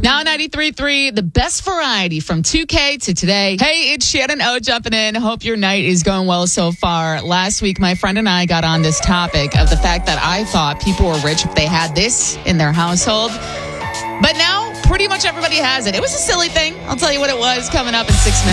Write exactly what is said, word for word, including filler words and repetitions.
Now ninety-three point three, the best variety from two K to today. Hey, it's Shannon O jumping in. Hope your night is going well so far. Last week, my friend and I got on this topic of the fact that I thought people were rich if they had this in their household. But now, pretty much everybody has it. It was a silly thing. I'll tell you what it was coming up in six minutes.